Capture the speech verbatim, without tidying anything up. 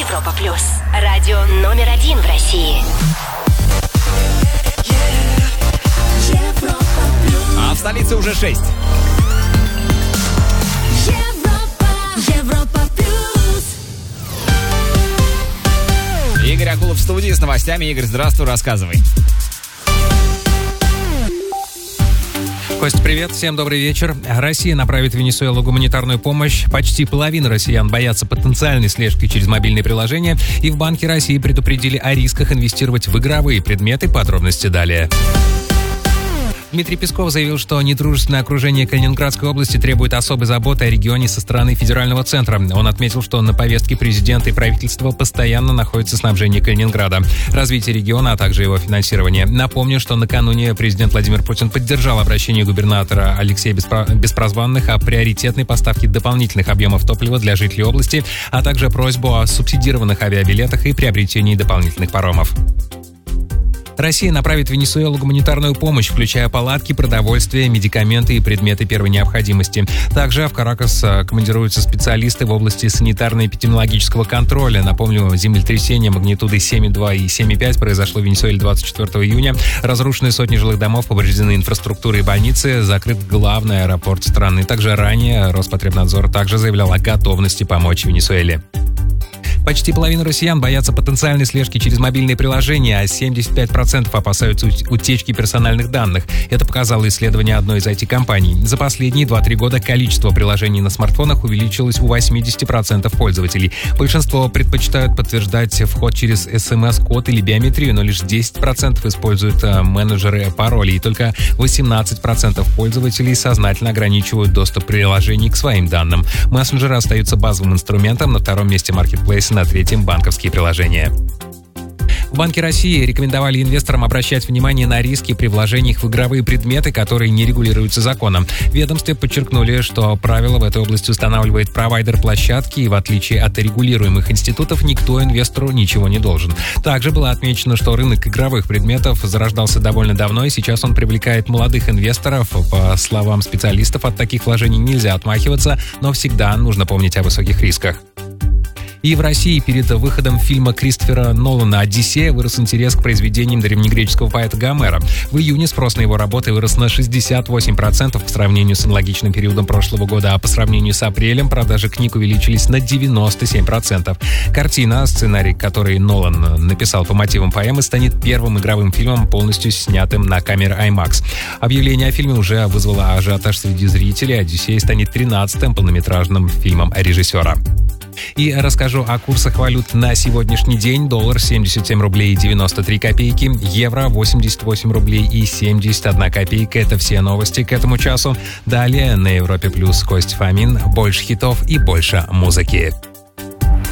Европа плюс. Радио номер один в России. Европа плюс. А в столице уже шесть. Европа, Европа плюс. Игорь Акулов в студии с новостями. Игорь, здравствуй, рассказывай. Кость, привет, всем добрый вечер. Россия направит в Венесуэлу гуманитарную помощь. Почти половина россиян боятся потенциальной слежки через мобильные приложения. И в Банке России предупредили о рисках инвестировать в игровые предметы. Подробности далее. Дмитрий Песков заявил, что недружественное окружение Калининградской области требует особой заботы о регионе со стороны федерального центра. Он отметил, что на повестке президента и правительства постоянно находится снабжение Калининграда, развитие региона, а также его финансирование. Напомню, что накануне президент Владимир Путин поддержал обращение губернатора Алексея Беспрозванных о приоритетной поставке дополнительных объемов топлива для жителей области, а также просьбу о субсидированных авиабилетах и приобретении дополнительных паромов. Россия направит в Венесуэлу гуманитарную помощь, включая палатки, продовольствие, медикаменты и предметы первой необходимости. Также в Каракас командируются специалисты в области санитарно-эпидемиологического контроля. Напомню, землетрясение магнитудой семь и два и семь и пять произошло в Венесуэле двадцать четвёртого июня. Разрушены сотни жилых домов, повреждены инфраструктура и больницы, закрыт главный аэропорт страны. Также ранее Роспотребнадзор также заявлял о готовности помочь Венесуэле. Почти половина россиян боятся потенциальной слежки через мобильные приложения, а семьдесят пять процентов опасаются утечки персональных данных. Это показало исследование одной из ай ти-компаний. За последние два-три года количество приложений на смартфонах увеличилось у восемьдесят процентов пользователей. Большинство предпочитают подтверждать вход через эс эм эс-код или биометрию, но лишь десять процентов используют менеджеры паролей. И только восемнадцать процентов пользователей сознательно ограничивают доступ приложений к своим данным. Мессенджеры остаются базовым инструментом, на втором месте маркетплейсы, на третьем банковские приложения. В Банке России рекомендовали инвесторам обращать внимание на риски при вложениях в игровые предметы, которые не регулируются законом. В ведомстве подчеркнули, что правила в этой области устанавливает провайдер площадки, и в отличие от регулируемых институтов, никто инвестору ничего не должен. Также было отмечено, что рынок игровых предметов зарождался довольно давно, и сейчас он привлекает молодых инвесторов. По словам специалистов, от таких вложений нельзя отмахиваться, но всегда нужно помнить о высоких рисках. И в России перед выходом фильма Кристофера Нолана «Одиссея» вырос интерес к произведениям древнегреческого поэта Гомера. В июне спрос на его работы вырос на шестьдесят восемь процентов по сравнению с аналогичным периодом прошлого года, а по сравнению с апрелем продажи книг увеличились на девяносто семь процентов. Картина, сценарий, который Нолан написал по мотивам поэмы, станет первым игровым фильмом, полностью снятым на камеры IMAX. Объявление о фильме уже вызвало ажиотаж среди зрителей. «Одиссея» станет тринадцатым полнометражным фильмом режиссера. И расскажу о курсах валют на сегодняшний день. Доллар семьдесят семь рублей девяносто три копейки, евро восемьдесят восемь рублей и семьдесят одна копейка. Это все новости к этому часу. Далее на Европе плюс Кость Фомин. Больше хитов и больше музыки.